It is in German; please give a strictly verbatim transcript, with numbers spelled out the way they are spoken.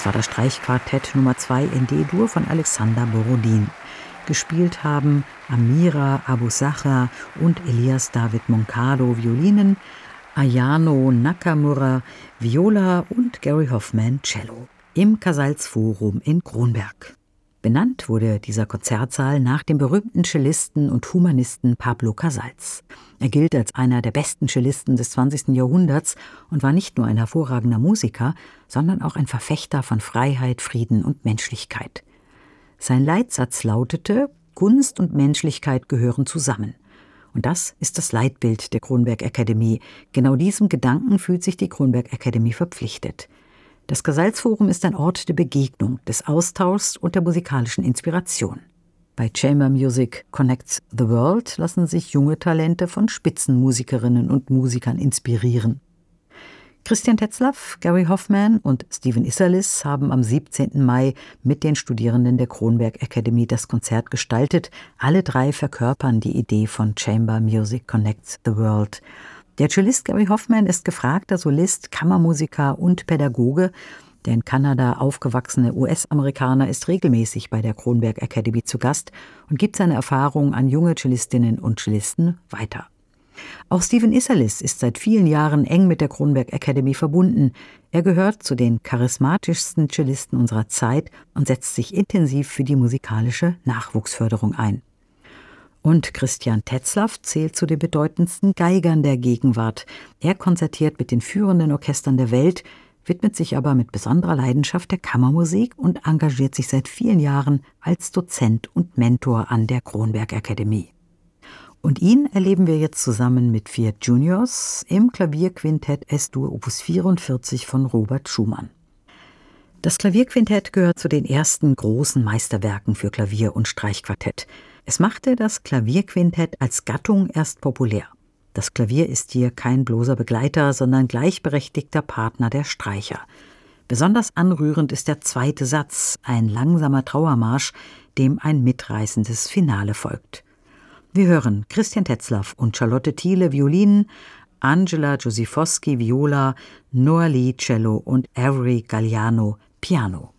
Das war das Streichquartett Nummer zwei in D-Dur von Alexander Borodin. Gespielt haben Amira Abu-Sachar und Elias David Moncado Violinen, Ayano Nakamura Viola und Gary Hoffman Cello. Im Casals Forum in Kronberg. Benannt wurde dieser Konzertsaal nach dem berühmten Cellisten und Humanisten Pablo Casals. Er gilt als einer der besten Cellisten des zwanzigsten Jahrhunderts und war nicht nur ein hervorragender Musiker, sondern auch ein Verfechter von Freiheit, Frieden und Menschlichkeit. Sein Leitsatz lautete: Kunst und Menschlichkeit gehören zusammen. Und das ist das Leitbild der Kronberg Akademie. Genau diesem Gedanken fühlt sich die Kronberg Akademie verpflichtet. Das Casals Forum ist ein Ort der Begegnung, des Austauschs und der musikalischen Inspiration. Bei Chamber Music Connects the World lassen sich junge Talente von Spitzenmusikerinnen und Musikern inspirieren. Christian Tetzlaff, Gary Hoffman und Stephen Isserlis haben am siebzehnten Mai mit den Studierenden der Kronberg Akademie das Konzert gestaltet. Alle drei verkörpern die Idee von Chamber Music Connects the World. Der Cellist Gary Hoffman ist gefragter Solist, Kammermusiker und Pädagoge. Der in Kanada aufgewachsene U S-Amerikaner ist regelmäßig bei der Kronberg Akademie zu Gast und gibt seine Erfahrungen an junge Cellistinnen und Cellisten weiter. Auch Stephen Isserlis ist seit vielen Jahren eng mit der Kronberg Akademie verbunden. Er gehört zu den charismatischsten Cellisten unserer Zeit und setzt sich intensiv für die musikalische Nachwuchsförderung ein. Und Christian Tetzlaff zählt zu den bedeutendsten Geigern der Gegenwart. Er konzertiert mit den führenden Orchestern der Welt, widmet sich aber mit besonderer Leidenschaft der Kammermusik und engagiert sich seit vielen Jahren als Dozent und Mentor an der Kronberg Akademie. Und ihn erleben wir jetzt zusammen mit vier Juniors im Klavierquintett Es-Dur Opus vierundvierzig von Robert Schumann. Das Klavierquintett gehört zu den ersten großen Meisterwerken für Klavier und Streichquartett. Es machte das Klavierquintett als Gattung erst populär. Das Klavier ist hier kein bloßer Begleiter, sondern gleichberechtigter Partner der Streicher. Besonders anrührend ist der zweite Satz, ein langsamer Trauermarsch, dem ein mitreißendes Finale folgt. Wir hören Christian Tetzlaff und Charlotte Thiele Violinen, Angela Josifowski Viola, Noah Lee Cello und Avery Galliano Piano.